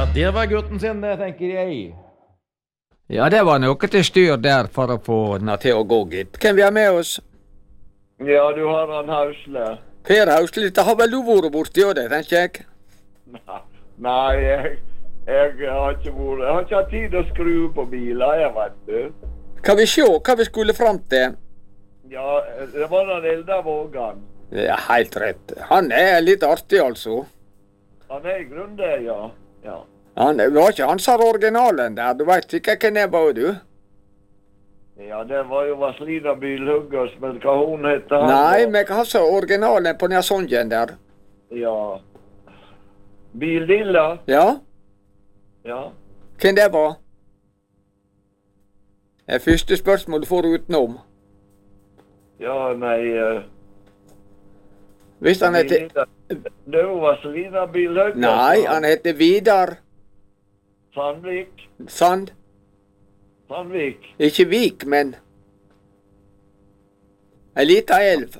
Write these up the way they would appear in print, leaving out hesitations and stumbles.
det var gutten sin, det tenker jeg. Ja, det var noe til styr der for å få den til å gå, gitt. Hvem vi har med oss? Ja, du har han Hausle. Per Hausle, det har vel du vært borti det, tenker jeg? Nei, jeg har ikke vært. Jeg har ikke hatt tid å skru på biler, jeg vet du. Kan vi se hva vi skulle fram til? Ja, det var den Eldar Vågan. Ja, helt rett. Han er litt artig, altså. Han er i grunnen det, ja. Ja. Det var ikke han som har originalen der. Du vet ikke hvem det var, du? Ja, det var jo Vazelina Bilhuggers, men hva hun heter han? Nei, men hva sa originalen på den songen der? Ja. Bildilla? Ja? Ja. Hvem det var? Det første spørsmål du får utenom. Ja, nei... Hvis han heter... Det var Vazelina Bilhuggers. Nei, han heter Vidar Sandvik. Sandvik. Ikke Vik, men en liten elv.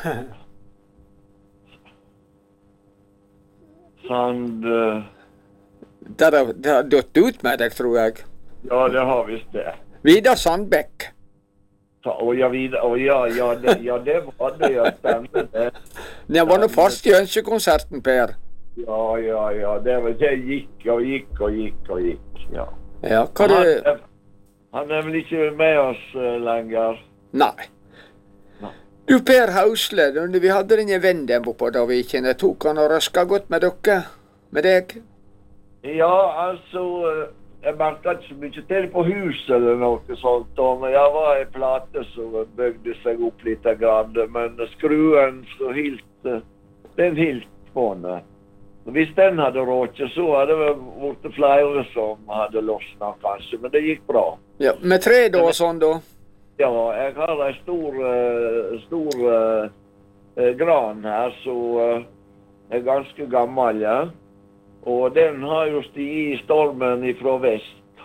Det har dødt ut med deg, tror jeg. Ja, det har visst det. Vidar Sandbekk. Ja, det var det, ja, stemmer det. Det var nå fast i ønskekonserten, Per. Ja, det gikk, ja. Ja, hva du... Han er vel ikke med oss lenger? Nei. Du, Per Hausle, vi hadde denne vennen på Daviken. Tok han og røska godt med dere? Med deg? Ja, altså... Jeg merket ikke så mye til på huset eller noe sånt, men jeg var i plate som bygde seg opp litt grann, men skruen så den hilt på den. Hvis den hadde råket, så hadde det vært flere som hadde losnet kanskje, men det gikk bra. Ja, med tre da og sånn da? Ja, jeg har en stor gran her, så er ganske gammel, ja. Og den har jo stiget i stormen ifra vest.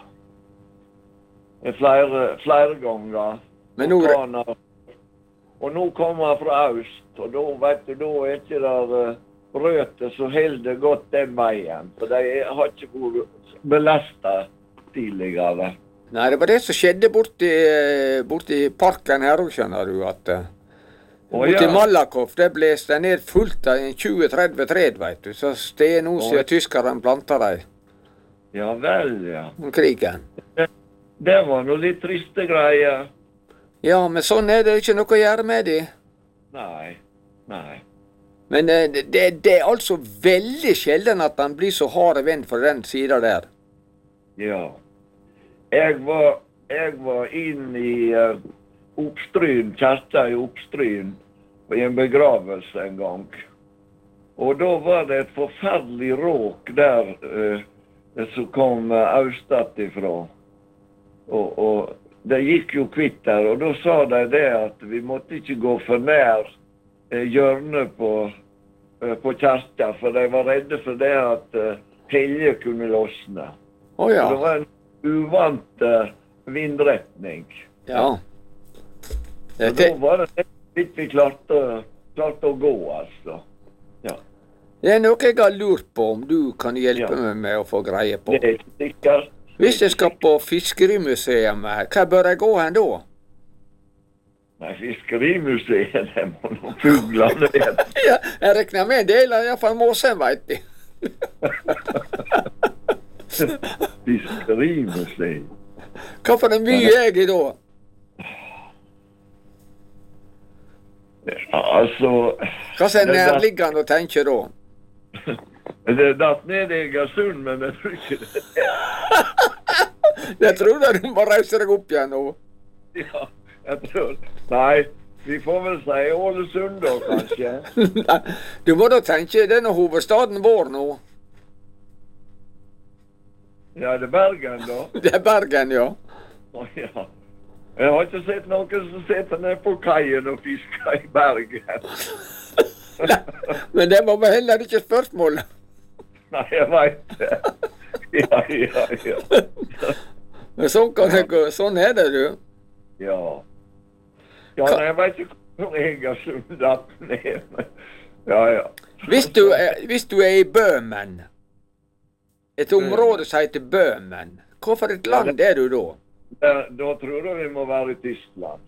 Flere ganger. Men nå... Og nå kommer han fra øst, og da vet du, da er ikke der røtet så heldig godt den veien. For de har ikke vært belastet tidligere. Nei, det var det som skjedde borti parken her, skjønner du, at... Borti Malakoff, det blåste ned fullt av 20-30 tred, vet du. Så det er nå siden tyskerne plantet dem. Ja vel, ja. Om krigen. Det var noe litt triste greier. Ja, men sånn er det ikke noe å gjøre med det. Nei. Men det er altså veldig sjelden at han blir så hard vind for den siden der. Ja. Jeg var inn i Oppstryn, kjerta i Oppstryn, i en begravelse en gang. Og da var det et forferdelig råk der som kom østat ifra. Og det gikk jo kvitt der, og da sa de det at vi måtte ikke gå for nær hjørnet på kjerta, for de var redde for det at helge kunne losne. Ja. Det var en uvant vindretning. Ja. Og da var det litt vi klarte å gå, altså. Ja. Det er noe jeg har lurt på, om du kan hjelpe meg med å få greie på. Det er ikke sikkert. Hvis jeg skal på Fiskerimuseet, hva bør jeg gå hen da? Nei, Fiskerimuseet, det må noen fuglene vet. Ja, jeg regner med en del av i hvert fall måsen, vet de. Fiskerimuseet. Hva for en mye er jeg i da? Altså... Hva er nærliggende å tenke da? Det er datt ned i Egersund, men jeg tror ikke det. Jeg tror du må reise deg opp igjen nå. Ja, jeg tror... Nei, vi får vel si Ålesund da, kanskje. Nei, du må da tenke denne hovedstaden vår nå. Ja, det er Bergen da. Det er Bergen, ja. Ja. Jeg har ikke sett noen som sitter ned på kaien og fisker i Bergen. Nei, men det var vel heller ikke spørsmålet. Nei, jeg vet det. Ja. Men sånn er det, du. Ja. Ja, nei, jeg vet ikke hvor Egersund datt ned. Ja. Hvis du er i Bøhmen, et område som heter Bøhmen. Hvorfor et land er du da? Da tror jeg vi må være i Tyskland.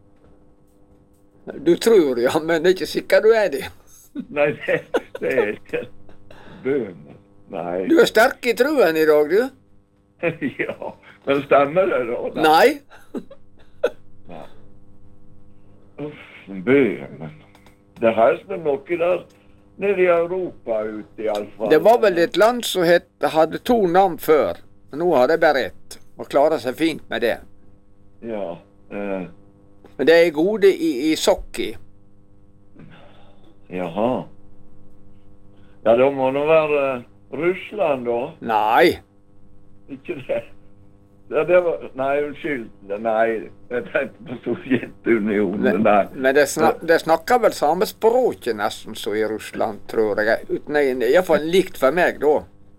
Du tror, ja, men det er ikke sikkert du er det. Nei, det er ikke Bøhmen. Nei. Du er sterk i truen i dag, du. Ja, men stemmer det da? Nei. Nei. Uff, Bøhmen. Det helst noe der nede i Europa ute i alle fall. Det var vel et land som hadde 2 navn før. Nå har det bare ett, og klarer seg fint med det. Ja. Men det er gode i Sotsji. Jaha. Ja, da må det være Russland da. Nei. Ikke det. Ja, det var, nei, unnskyld. Nei, jeg tenkte på Sovjetunionen. Nei. Men det snakker vel samme språket nesten som i Russland, tror jeg. I hvert fall likt for meg da.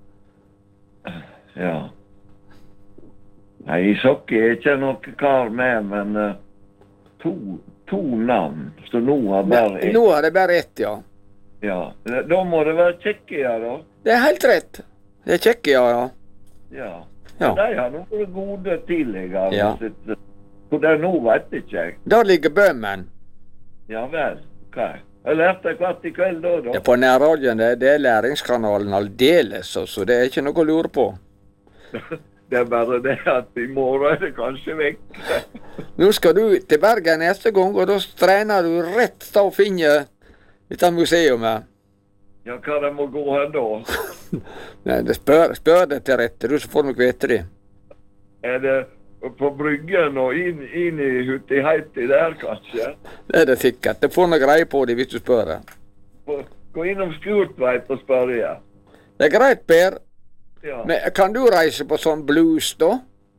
Ja. Nei, Sotsji er ikke noe kar med, men to navn. Så nå har bare ett. Nå har det bare ett, ja. Ja. Da må det være Tsjekkia da. Det er helt rett. Det er Tsjekkia, ja. Ja. Ja. De har noen gode tidligere. Ja. For det nå vet jeg ikke jeg. Der ligger Bøhmen. Ja vel, ok. Jeg lærte hvert i kveld da. Det er på nærradioen, det er læringskanalen aldeles, så det er ikke noe å lure på. Det er bare det at i morgen er det kanskje vekk. Nå skal du til Bergen neste gang, og da trener du rett da å finne dette museumet. Ja, hva det må gå her da? Nei, det spør det til rette, du så får nok vite det. Er det på bryggen og inn i Hutiheiti der, kanskje? Det er det sikkert. Det får noe greie på det hvis du spør det. Gå innom Skurtveit og spørre, ja. Det er greit, Per. Ja. Men kan du reise på sånn blues, da?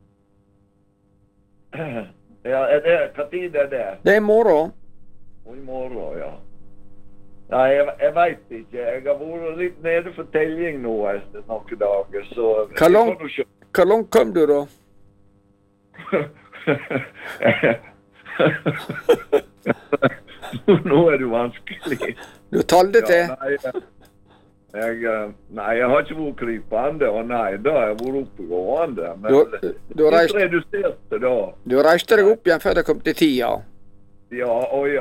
Ja, hva tid er det? Det er i morgen. I morgen, ja. Nei, jeg vet ikke. Jeg har vært litt nede for telling nå etter noen dager, så... Hvor langt kom du da? Nå er det vanskelig. Du talte til? Nei, jeg har ikke vært krypende, og nei, da har jeg vært oppegående. Men du reduserte da. Du reiste deg opp igjen før det kom til 10, ja? Ja.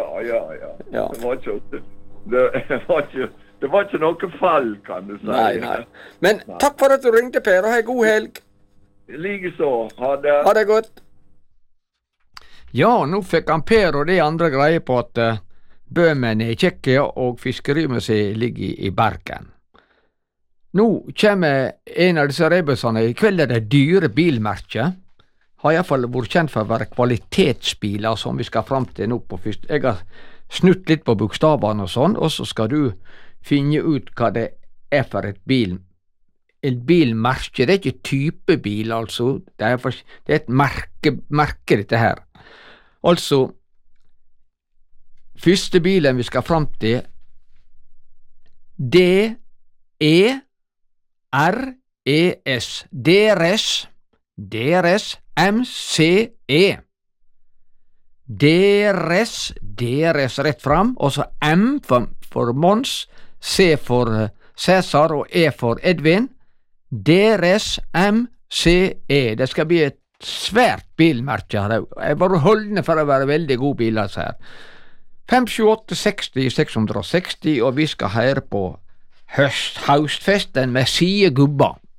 Det var ikke noe fall, kan du si. Nei. Men takk for at du ringte, Per, og ha en god helg. Likeså. Ha det. Ha det godt. Ja, nå fikk han Per og de andre greie på at Bøhmen er i Tsjekkia og Fiskerimuseet ligger i Bergen. Nå kommer en av disse rebusene. I kveld er det dyre bilmerker. Har iallfall vært kjent for å være kvalitetsbiler som vi skal fram til nå på først. Jeg har snutt litt på bokstavene og sånn, og så skal du finne ut hva det er for et bilmerke. Det er ikke type bil, altså. Det er et merke dette her. Altså, første bilen vi skal fram til, D-E-R-E-S. DRS MCE. DRS rett fram, og så M for Mons, C for Cæsar og E for Edvin. DRS MCE. Det skal bli et svært bilmerke her. Jeg var holdende for å være veldig god biler her. 578-60-660, og vi skal høre på Haustfesten med Sie Gubba.